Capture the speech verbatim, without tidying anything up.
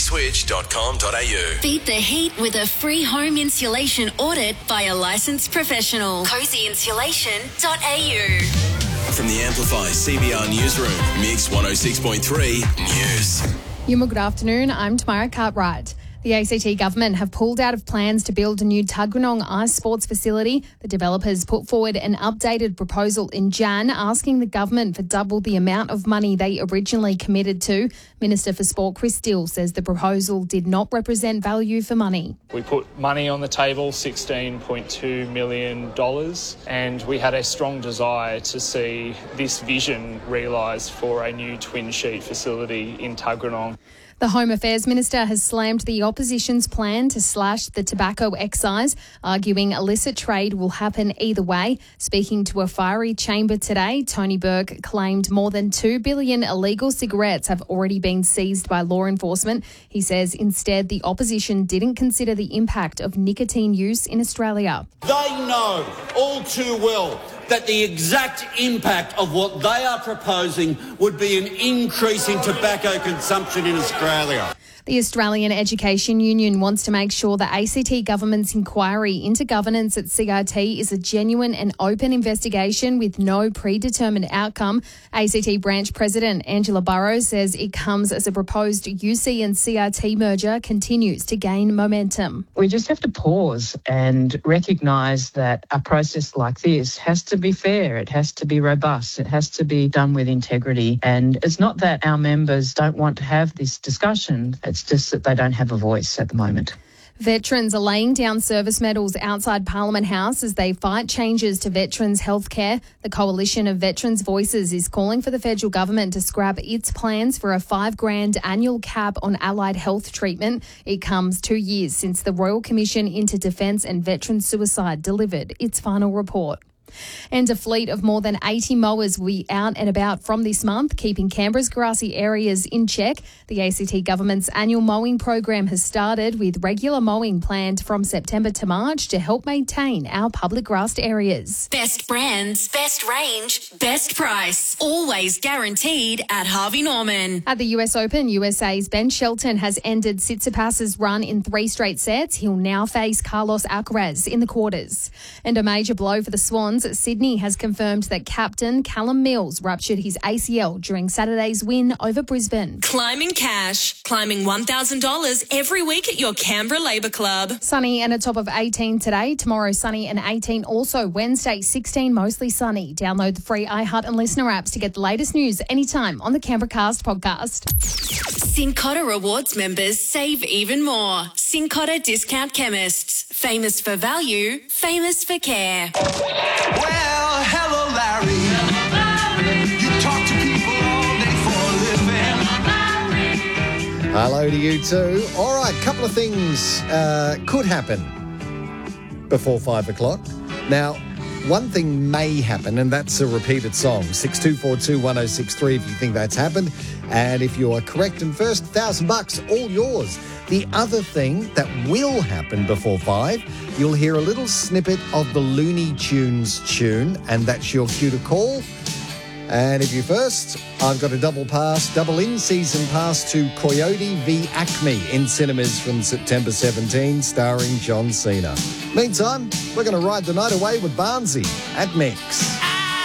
switch dot com dot a u. Beat the heat with a free home insulation audit by a licensed professional. cozy insulation dot a u. From the Amplify C B R Newsroom, Mix one oh six point three News. Yuma, good afternoon. I'm Tamara Cartwright. The A C T government have pulled out of plans to build a new Tuggeranong ice sports facility. The developers put forward an updated proposal in Jan, asking the government for double the amount of money they originally committed to. Minister for Sport Chris Still says the proposal did not represent value for money. We put money on the table, sixteen point two million dollars, and we had a strong desire to see this vision realised for a new twin sheet facility in Tuggeranong. The Home Affairs Minister has slammed the opposition's plan to slash the tobacco excise, arguing illicit trade will happen either way. Speaking to a fiery chamber today, Tony Burke claimed more than two billion illegal cigarettes have already been seized by law enforcement. He says instead the opposition didn't consider the impact of nicotine use in Australia. They know all too well that the exact impact of what they are proposing would be an increase in tobacco consumption in Australia. The Australian Education Union wants to make sure the A C T government's inquiry into governance at C I T is a genuine and open investigation with no predetermined outcome. A C T branch president Angela Burrows says it comes as a proposed U C and C I T merger continues to gain momentum. We just have to pause and recognise that a process like this has to be fair, it has to be robust, it has to be done with integrity. And it's not that our members don't want to have this discussion, it's just that they don't have a voice at the moment. Veterans are laying down service medals outside Parliament House as they fight changes to veterans' healthcare. The Coalition of Veterans' Voices is calling for the federal government to scrap its plans for a five grand annual cap on allied health treatment. It comes two years since the Royal Commission into Defence and Veteran Suicide delivered its final report. And a fleet of more than eighty mowers will be out and about from this month, keeping Canberra's grassy areas in check. The A C T government's annual mowing program has started, with regular mowing planned from September to March to help maintain our public grassed areas. Best brands, best range, best price. Always guaranteed at Harvey Norman. At the U S Open, U S A's Ben Shelton has ended Tsitsipas's run in three straight sets. He'll now face Carlos Alcaraz in the quarters. And a major blow for the Swans. Sydney has confirmed that captain Callum Mills ruptured his A C L during Saturday's win over Brisbane. Climbing cash, climbing one thousand dollars every week at your Canberra Labour Club. Sunny and a top of eighteen today. Tomorrow sunny and eighteen also. Wednesday sixteen, mostly sunny. Download the free iHeart and Listener apps to get the latest news anytime on the Canberra Cast podcast. Cincotta Rewards members save even more. Cincotta Discount Chemists. Famous for value, famous for care. Well, hello, Larry. You talk to people all day for a living. Hello to you too. All right, couple of things uh, could happen before five o'clock. Now, one thing may happen, and that's a repeated song. six two four two one oh six three if you think that's happened. And if you are correct in first, thousand bucks, all yours. The other thing that will happen before five, you'll hear a little snippet of the Looney Tunes tune, and that's your cue to call. And if you first, I've got a double pass, double in-season pass to Coyote v Acme in cinemas from September seventeenth, starring John Cena. Meantime, we're going to ride the night away with Barnsey at Mix.